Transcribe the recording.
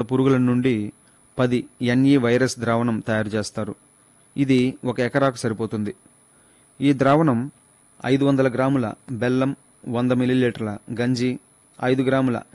పురుగుల నుండి 10 NE virus ద్రావణం తయారు చేస్తారు. ఇది 1 ఎకరాకు సరిపోతుంది. ఈ ద్రావణం 500 గ్రాముల బెల్లం, 100 మిల్లీలీటర్ల గంజి, 5 గ్రాముల